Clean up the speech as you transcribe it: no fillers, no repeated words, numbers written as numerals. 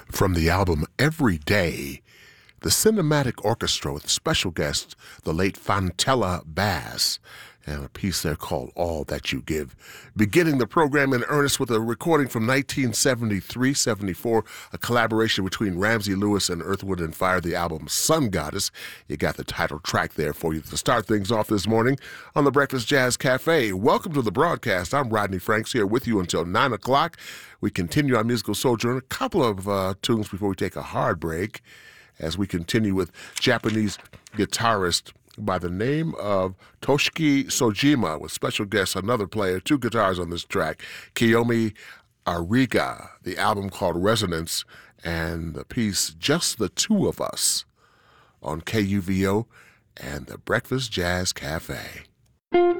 From the album Every Day, the Cinematic Orchestra with special guest, the late Fontella Bass, and a piece there called All That You Give. Beginning the program in earnest with a recording from 1973-74, a collaboration between Ramsey Lewis and Earth, Wind & Fire, the album Sun Goddess. You got the title track there for you to start things off this morning on the Breakfast Jazz Cafe. Welcome to the broadcast. I'm Rodney Franks here with you until 9 o'clock. We continue our musical sojourn, a couple of tunes before we take a hard break as we continue with Japanese guitarist by the name of Toshiki Sojima, with special guest, another player, two guitars on this track, Kiyomi Ariga, the album called Resonance, and the piece Just the Two of Us on KUVO and the Breakfast Jazz Cafe.